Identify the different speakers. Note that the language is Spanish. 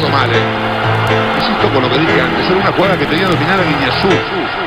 Speaker 1: mal, Insisto con lo que dije antes, era una jugada que tenía dominada línea sur.